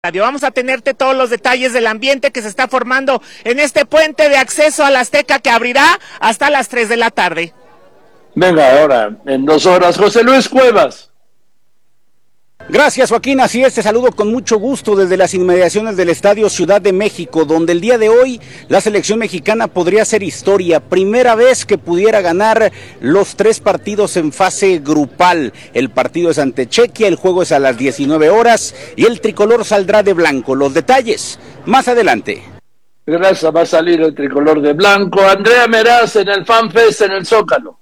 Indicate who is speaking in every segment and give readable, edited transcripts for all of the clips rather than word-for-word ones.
Speaker 1: Vamos a tenerte todos los detalles del ambiente que se está formando en este puente de acceso a la Azteca que abrirá hasta las 3 de la tarde.
Speaker 2: Venga, ahora, en 2 horas, José Luis Cuevas.
Speaker 3: Gracias, Joaquín, así es, te saludo con mucho gusto desde las inmediaciones del Estadio Ciudad de México, donde el día de hoy la selección mexicana podría hacer historia, primera vez que pudiera ganar los 3 partidos en fase grupal. El partido es ante Chequia, el juego es a las 19 horas y el tricolor saldrá de blanco. Los detalles más adelante.
Speaker 2: Gracias, va a salir el tricolor de blanco. Andrea Meraz en el FanFest en el Zócalo.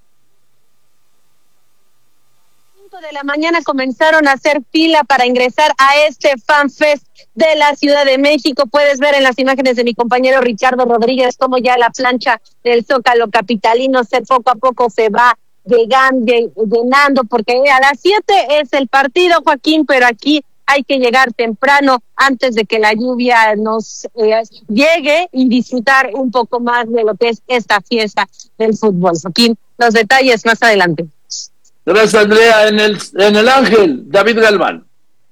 Speaker 4: De la mañana comenzaron a hacer fila para ingresar a este FanFest de la Ciudad de México. Puedes ver en las imágenes de mi compañero Ricardo Rodríguez cómo ya la plancha del Zócalo capitalino poco a poco se va llenando, porque a las 7 es el partido, Joaquín, pero aquí hay que llegar temprano antes de que la lluvia nos llegue y disfrutar un poco más de lo que es esta fiesta del fútbol. Joaquín, los detalles más adelante.
Speaker 2: Gracias, Andrea. En el Ángel, David Galván.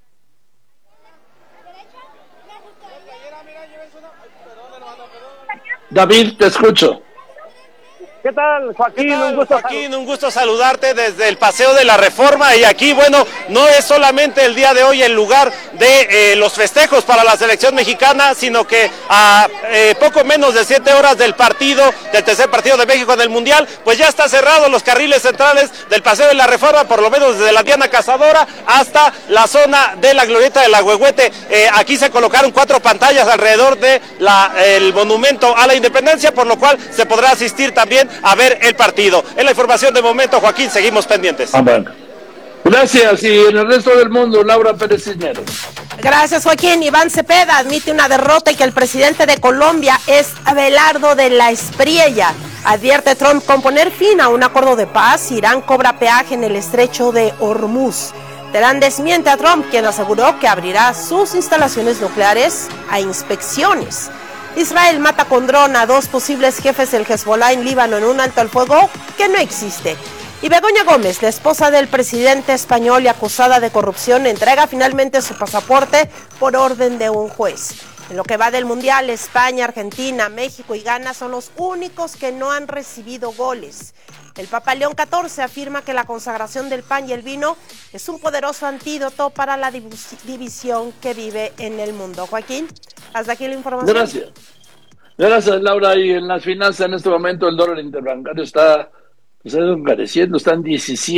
Speaker 2: David, te escucho.
Speaker 5: ¿Qué tal, Joaquín?
Speaker 6: Un gusto saludarte desde el Paseo de la Reforma. Y aquí, bueno, no es solamente el día de hoy el lugar de los festejos para la selección mexicana, sino que a poco menos de 7 horas del tercer partido de México en el Mundial, pues ya está cerrado los carriles centrales del Paseo de la Reforma, por lo menos desde la Diana Cazadora hasta la zona de la Glorieta del Agüehuete. Aquí se colocaron 4 pantallas alrededor de el monumento a la Independencia, por lo cual se podrá asistir también a ver el partido. Es la información de momento, Joaquín, seguimos pendientes.
Speaker 2: Bueno. Gracias, y en el resto del mundo, Laura Pérez Cisneros.
Speaker 7: Gracias, Joaquín. Iván Cepeda admite una derrota y que el presidente de Colombia es Abelardo de la Espriella. Advierte Trump con poner fin a un acuerdo de paz, Irán cobra peaje en el estrecho de Hormuz. Teherán desmiente a Trump, quien aseguró que abrirá sus instalaciones nucleares a inspecciones. Israel mata con dron a 2 posibles jefes del Hezbollah en Líbano en un alto al fuego que no existe. Y Begoña Gómez, la esposa del presidente español y acusada de corrupción, entrega finalmente su pasaporte por orden de un juez. En lo que va del Mundial, España, Argentina, México y Ghana son los únicos que no han recibido goles. El Papa León XIV afirma que la consagración del pan y el vino es un poderoso antídoto para la división que vive en el mundo. Joaquín, hasta aquí la información.
Speaker 2: Gracias, Laura. Y en las finanzas, en este momento, el dólar interbancario está encareciendo, está en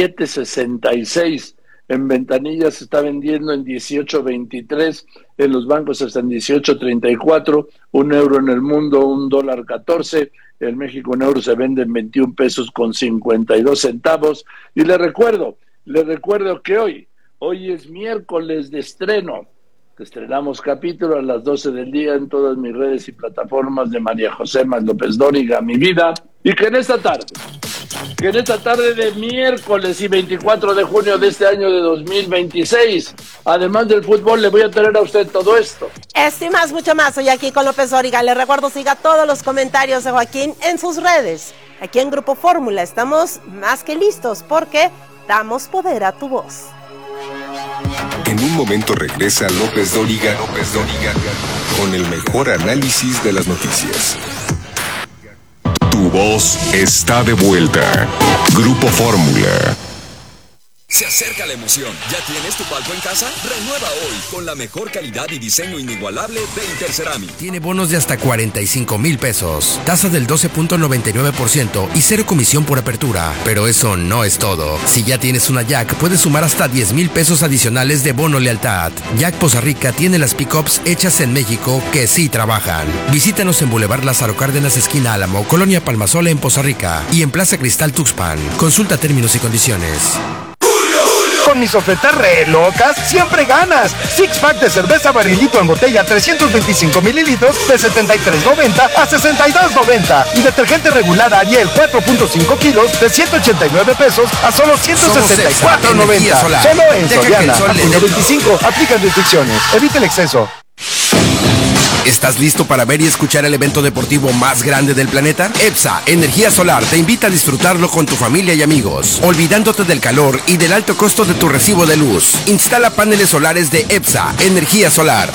Speaker 2: 17.66. En ventanillas se está vendiendo en 18.23, en los bancos está en 18.34, un euro en el mundo, $1.14, en México un euro se vende en 21 pesos con 52 centavos. Y le recuerdo que hoy es miércoles de estreno, estrenamos capítulo a las 12 del día en todas mis redes y plataformas de María José Más López Dóriga, mi vida, y que en esta tarde de miércoles y 24 de junio de este año de 2026, además del fútbol, le voy a traer a usted todo esto.
Speaker 7: Esto y más, mucho más, hoy aquí con López Dóriga. Le recuerdo, siga todos los comentarios de Joaquín en sus redes. Aquí en Grupo Fórmula estamos más que listos porque damos poder a tu voz.
Speaker 8: En un momento regresa López Dóriga con el mejor análisis de las noticias. Tu voz está de vuelta. Grupo Fórmula.
Speaker 9: Se acerca la emoción. ¿Ya tienes tu palco en casa? Renueva hoy con la mejor calidad y diseño inigualable de Interceramic.
Speaker 10: Tiene bonos de hasta 45,000 pesos, tasa del 12.99% y 0 comisión por apertura. Pero eso no es todo. Si ya tienes una Jack, puedes sumar hasta 10,000 pesos adicionales de bono lealtad. Jack Poza Rica tiene las pick-ups hechas en México que sí trabajan. Visítanos en Boulevard Lázaro Cárdenas, esquina Álamo, Colonia Palmasola en Poza Rica y en Plaza Cristal Tuxpan. Consulta términos y condiciones.
Speaker 11: Con mis ofertas re locas, siempre ganas. Six pack de cerveza barrilito en botella 325 mililitros de $73.90 a $62.90. Y detergente regular Ariel 4.5 kilos de $189 a solo $164.90. Solo en Soriana. A junio 25, aplican restricciones. Evite el exceso.
Speaker 10: ¿Estás listo para ver y escuchar el evento deportivo más grande del planeta? EPSA Energía Solar te invita a disfrutarlo con tu familia y amigos, olvidándote del calor y del alto costo de tu recibo de luz. Instala paneles solares de EPSA Energía Solar.